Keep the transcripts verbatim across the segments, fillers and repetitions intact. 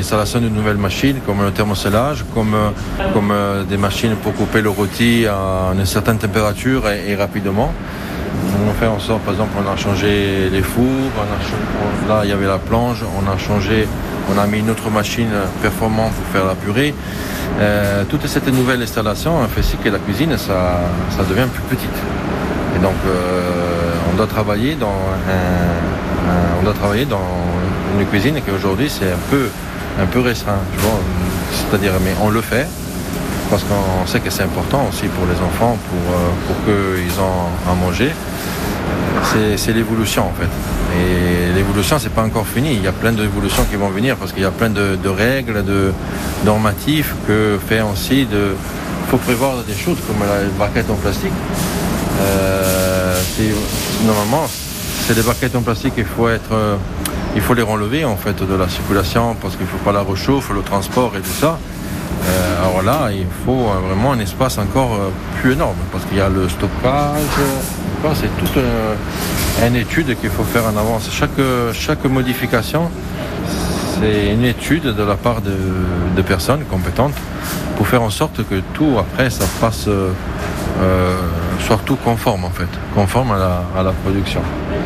l'installation de nouvelles machines comme le thermocellage, comme, comme des machines pour couper le rôti à une certaine température et, et rapidement. On fait en sorte, par exemple, on a changé les fours, on a changé, là il y avait la planche, on a changé, on a mis une autre machine performante pour faire la purée. Euh, toute cette nouvelle installation fait aussi que la cuisine, ça, ça devient plus petite. Et donc, euh, on doit travailler dans un, un, on doit travailler dans une cuisine qui aujourd'hui c'est un peu, un peu restreint. Tu vois, c'est-à-dire, mais on le fait. Parce qu'on sait que c'est important aussi pour les enfants, pour, pour qu'ils aient à manger. C'est, c'est l'évolution en fait. Et l'évolution, c'est pas encore fini. Il y a plein d'évolutions qui vont venir parce qu'il y a plein de, de règles, de normatifs que fait aussi de. Il faut prévoir des choses comme la barquette en plastique. Euh, c'est, normalement, c'est des barquettes en plastique. Il faut être, il faut les relever en fait de la circulation parce qu'il faut pas la réchauffer, le transport et tout ça. Euh, alors là, il faut vraiment un espace encore euh, plus énorme parce qu'il y a le stockage. Euh, c'est toute euh, une étude qu'il faut faire en avance. Chaque, chaque modification, c'est une étude de la part de, de personnes compétentes pour faire en sorte que tout après ça passe, euh, soit tout conforme en fait, conforme à la, à la production.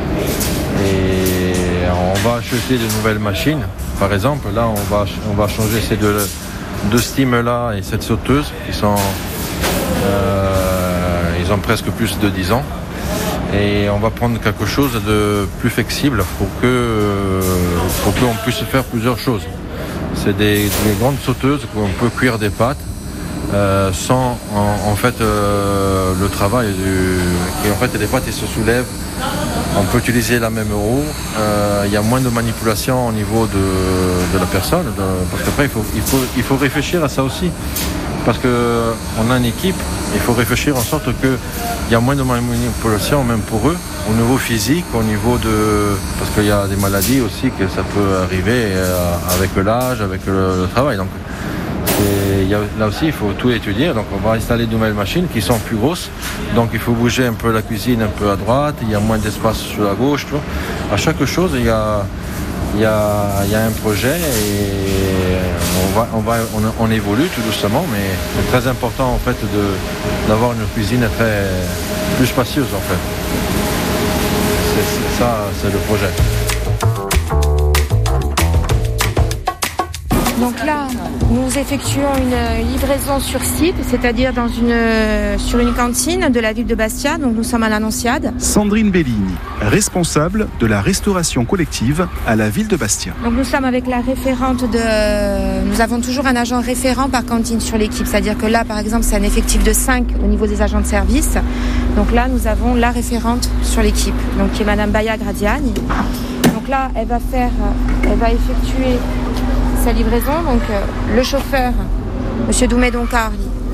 Et on va acheter de nouvelles machines. Par exemple, là, on va, on va changer ces deux. de steam là et cette sauteuse qui sont euh, ils ont presque plus de dix ans et on va prendre quelque chose de plus flexible pour que pour qu'on puisse faire plusieurs choses. C'est des, des grandes sauteuses qu'on peut cuire des pâtes euh, sans en, en fait euh, le travail du et en fait les pâtes ils se soulèvent. On peut utiliser la même roue, euh, il y a moins de manipulation au niveau de, de la personne, de, parce qu'après il faut, il, faut, il faut réfléchir à ça aussi, parce qu'on a une équipe, il faut réfléchir en sorte qu'il y a moins de manipulation même pour eux, au niveau physique, au niveau de... parce qu'il y a des maladies aussi que ça peut arriver euh, avec l'âge, avec le, le travail. Donc, et y a, là aussi, il faut tout étudier. Donc, on va installer de nouvelles machines qui sont plus grosses. Donc, il faut bouger un peu la cuisine un peu à droite. Il y a moins d'espace sur la gauche. Tu vois. À chaque chose, il y a, il y a, il y a un projet et on va, on va, on, on évolue tout doucement. Mais c'est très important en fait de d'avoir une cuisine très plus spacieuse en fait. C'est, c'est ça, c'est le projet. Donc là, nous effectuons une livraison sur site, c'est-à-dire dans une, sur une cantine de la ville de Bastia. Donc nous sommes à l'Annonciade. Sandrine Bellini, responsable de la restauration collective à la ville de Bastia. Donc nous sommes avec la référente de... Nous avons toujours un agent référent par cantine sur l'équipe. C'est-à-dire que là, par exemple, c'est un effectif de cinq au niveau des agents de service. Donc là, nous avons la référente sur l'équipe, donc qui est Madame Baya Gradiani. Donc là, elle va faire, elle va effectuer sa livraison. Donc euh, le chauffeur, Monsieur Doumé Doncarli,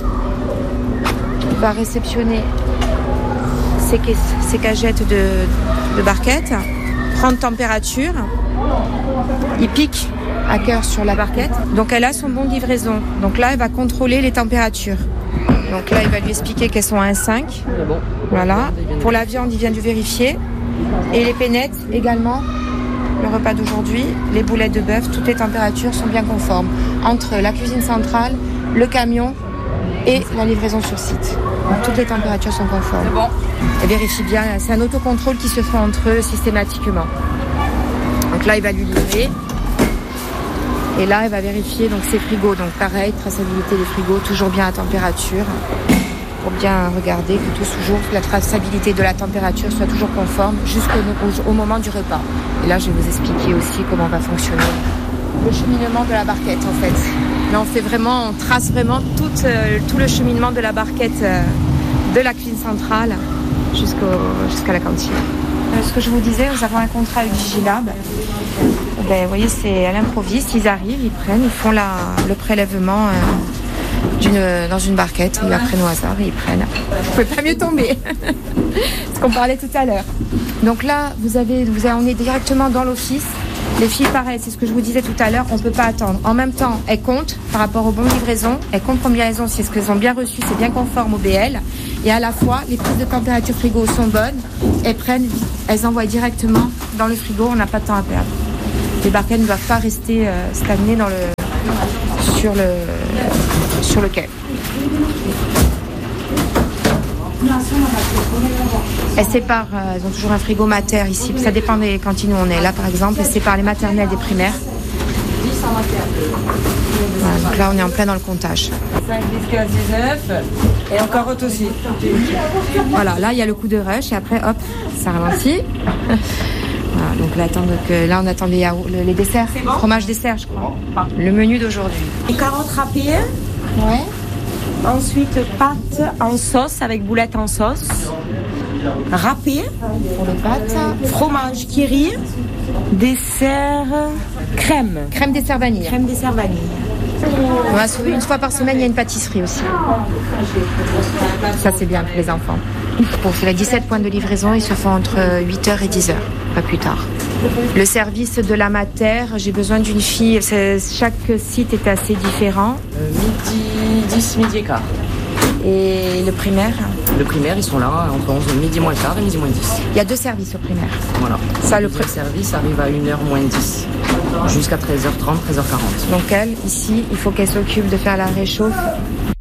va réceptionner ses, caisses, ses cagettes de, de barquettes, prendre température, il pique à cœur sur la barquette. Donc elle a son bon de livraison. Donc là, elle va contrôler les températures. Donc là, il va lui expliquer qu'elles sont à un virgule cinq. Voilà. Pour la viande, il vient de vérifier. Et les pénettes également. Le repas d'aujourd'hui, les boulettes de bœuf, toutes les températures sont bien conformes entre la cuisine centrale, le camion et la livraison sur site. Donc toutes les températures sont conformes. Bon. Elle vérifie bien, c'est un autocontrôle qui se fait entre eux systématiquement. Donc là, il va lui livrer. Et là, elle va vérifier donc ses frigos. Donc pareil, traçabilité des frigos, toujours bien à température. Pour bien regarder que tout toujours, la traçabilité de la température soit toujours conforme jusqu'au au, au moment du repas. Et là, je vais vous expliquer aussi comment va fonctionner le cheminement de la barquette en fait. Là, on fait vraiment, on trace vraiment tout, euh, tout le cheminement de la barquette euh, de la cuisine centrale jusqu'au, jusqu'à la cantine. Euh, ce que je vous disais, nous avons un contrat avec Vigilab. Ben, vous voyez, c'est à l'improviste, ils arrivent, ils prennent, ils font la, le prélèvement. Euh, D'une, dans une barquette, ils apprennent au hasard et ils prennent. Vous pouvez pas mieux tomber. Ce qu'on parlait tout à l'heure. Donc là, vous avez, vous avez, on est directement dans l'office. Les filles, pareil, c'est ce que je vous disais tout à l'heure, on peut pas attendre. En même temps, elles comptent par rapport aux bonnes livraisons, elles comptent combien elles ont, si est-ce qu'elles ont bien reçu, c'est bien conforme au B L. Et à la fois, les prises de température frigo sont bonnes, elles prennent, elles envoient directement dans le frigo, on n'a pas de temps à perdre. Les barquettes ne doivent pas rester euh, stagnées dans le sur le, sur le quai. Elles séparent, elles ont toujours un frigo mater ici, ça dépend des cantines où on est. Là par exemple, elles séparent les maternelles des primaires. Voilà, donc là on est en plein dans le comptage. cinq biscuits à dix-neuf et encore autre aussi. Voilà, là il y a le coup de rush et après hop, ça ralentit. Voilà, donc là, attends, donc, euh, là on attend les, yaourts, les desserts, bon fromage dessert je crois. Le menu d'aujourd'hui. Les carottes râpées. Ouais. Ensuite, pâtes en sauce avec boulettes en sauce. Râpées. Pour les pâtes. Fromage kiri. Dessert crème. Crème dessert vanille. Crème dessert vanille. On va sauver une fois par semaine, il y a une pâtisserie aussi. Ça c'est bien pour les enfants. Pour les dix-sept points de livraison, ils se font entre huit heures et dix heures, pas plus tard. Le service de la mater, j'ai besoin d'une fille. Chaque site est assez différent. Euh, midi dix, midi et quart. Et le primaire? Le primaire, ils sont là entre onze, midi moins quart et midi moins dix. Il y a deux services au primaire. Voilà. Ça, le, le service arrive à une heure moins dix, jusqu'à treize heures trente, treize heures quarante. Donc elle, ici, il faut qu'elle s'occupe de faire la réchauffe